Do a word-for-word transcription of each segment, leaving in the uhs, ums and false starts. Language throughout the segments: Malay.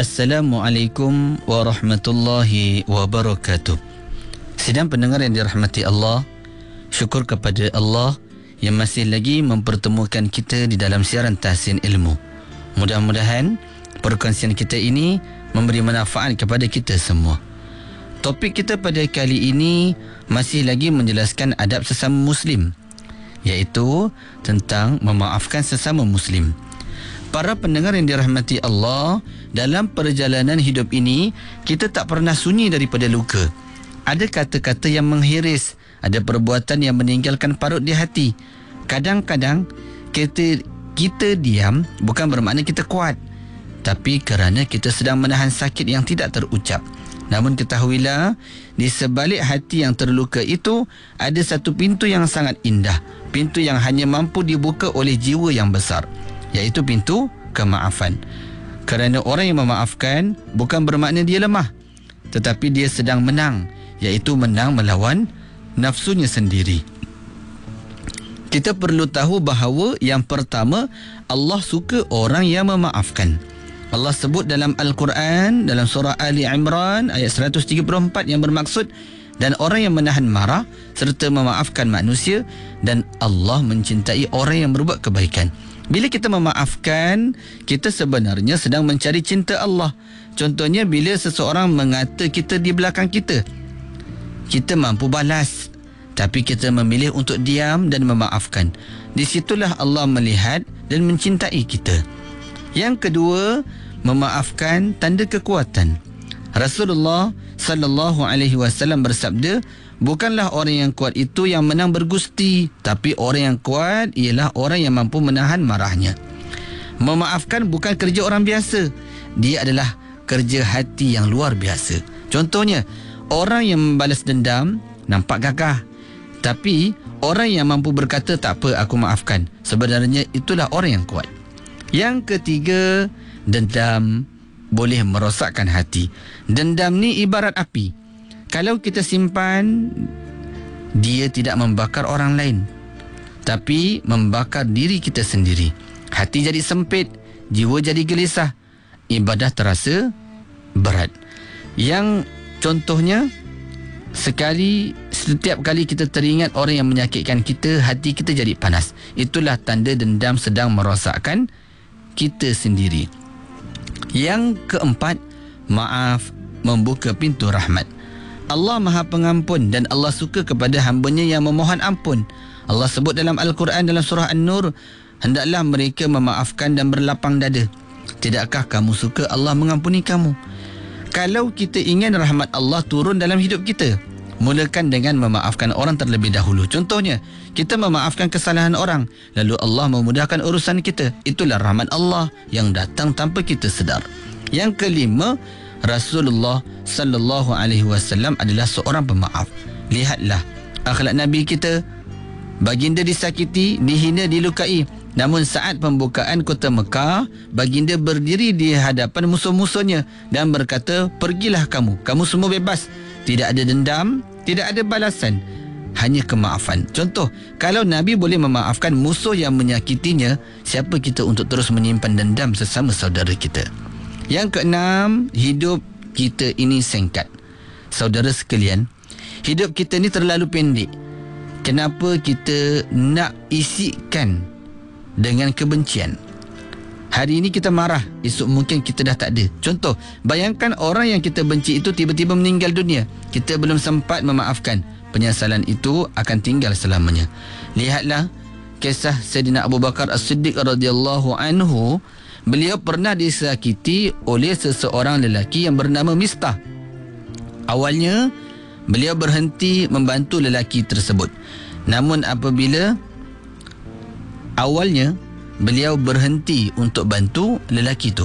Assalamualaikum warahmatullahi wabarakatuh. Sidang pendengar yang dirahmati Allah, syukur kepada Allah yang masih lagi mempertemukan kita di dalam siaran Tahsin Ilmu. Mudah-mudahan perkongsian kita ini memberi manfaat kepada kita semua. Topik kita pada kali ini masih lagi menjelaskan adab sesama Muslim, iaitu tentang memaafkan sesama Muslim. Para pendengar yang dirahmati Allah, dalam perjalanan hidup ini, kita tak pernah sunyi daripada luka. Ada kata-kata yang menghiris, ada perbuatan yang meninggalkan parut di hati. Kadang-kadang, kita, kita diam bukan bermakna kita kuat, tapi kerana kita sedang menahan sakit yang tidak terucap. Namun ketahuilah, di sebalik hati yang terluka itu, ada satu pintu yang sangat indah. Pintu yang hanya mampu dibuka oleh jiwa yang besar, iaitu pintu kemaafan. Kerana orang yang memaafkan bukan bermakna dia lemah, tetapi dia sedang menang, iaitu menang melawan nafsunya sendiri. Kita perlu tahu bahawa yang pertama, Allah suka orang yang memaafkan. Allah sebut dalam Al-Quran, dalam surah Ali Imran ayat seratus tiga puluh empat yang bermaksud, dan orang yang menahan marah serta memaafkan manusia, dan Allah mencintai orang yang berbuat kebaikan. Bila kita memaafkan, kita sebenarnya sedang mencari cinta Allah. Contohnya bila seseorang mengata kita di belakang kita, kita mampu balas, tapi kita memilih untuk diam dan memaafkan. Di situlah Allah melihat dan mencintai kita. Yang kedua, memaafkan tanda kekuatan. Rasulullah sallallahu alaihi wasallam bersabda, bukanlah orang yang kuat itu yang menang bergusti, tapi orang yang kuat ialah orang yang mampu menahan marahnya. Memaafkan bukan kerja orang biasa, dia adalah kerja hati yang luar biasa. Contohnya, orang yang membalas dendam nampak gagah, tapi orang yang mampu berkata tak apa, aku maafkan, sebenarnya itulah orang yang kuat. Yang ketiga, dendam boleh merosakkan hati. Dendam ni ibarat api. Kalau kita simpan, dia tidak membakar orang lain, tapi membakar diri kita sendiri. Hati jadi sempit, jiwa jadi gelisah, ibadah terasa berat. Yang contohnya, sekali setiap kali kita teringat orang yang menyakitkan kita, hati kita jadi panas. Itulah tanda dendam sedang merosakkan kita sendiri. Yang keempat, maaf membuka pintu rahmat. Allah Maha Pengampun dan Allah suka kepada hamba-Nya yang memohon ampun. Allah sebut dalam Al-Quran dalam surah An-Nur, hendaklah mereka memaafkan dan berlapang dada. Tidakkah kamu suka Allah mengampuni kamu? Kalau kita ingin rahmat Allah turun dalam hidup kita, mulakan dengan memaafkan orang terlebih dahulu. Contohnya, kita memaafkan kesalahan orang, lalu Allah memudahkan urusan kita. Itulah rahmat Allah yang datang tanpa kita sedar. Yang kelima, Rasulullah sallallahu alaihi wasallam adalah seorang pemaaf. Lihatlah akhlak Nabi kita. Baginda disakiti, dihina, dilukai, namun saat pembukaan kota Mekah, baginda berdiri di hadapan musuh-musuhnya dan berkata, pergilah kamu, kamu semua bebas. Tidak ada dendam, tidak ada balasan, hanya kemaafan. Contoh, kalau Nabi boleh memaafkan musuh yang menyakitinya, siapa kita untuk terus menyimpan dendam sesama saudara kita? Yang keenam, hidup kita ini singkat. Saudara sekalian, hidup kita ni terlalu pendek. Kenapa kita nak isikan dengan kebencian? Hari ini kita marah, esok mungkin kita dah tak ada. Contoh, bayangkan orang yang kita benci itu tiba-tiba meninggal dunia. Kita belum sempat memaafkan. Penyesalan itu akan tinggal selamanya. Lihatlah kisah Sayyidina Abu Bakar As-Siddiq radhiyallahu anhu. Beliau pernah disakiti oleh seseorang lelaki yang bernama Mistah. Awalnya, beliau berhenti membantu lelaki tersebut. Namun apabila awalnya beliau berhenti untuk bantu lelaki itu,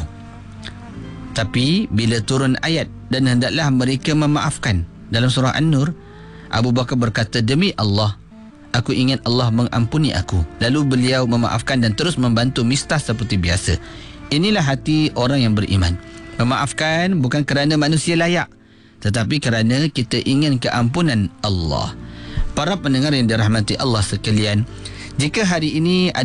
tapi bila turun ayat dan hendaklah mereka memaafkan dalam surah An-Nur, Abu Bakar berkata, demi Allah, aku ingin Allah mengampuni aku. Lalu beliau memaafkan dan terus membantu Mistah seperti biasa. Inilah hati orang yang beriman. Memaafkan bukan kerana manusia layak, tetapi kerana kita ingin keampunan Allah. Para pendengar yang dirahmati Allah sekalian, jika hari ini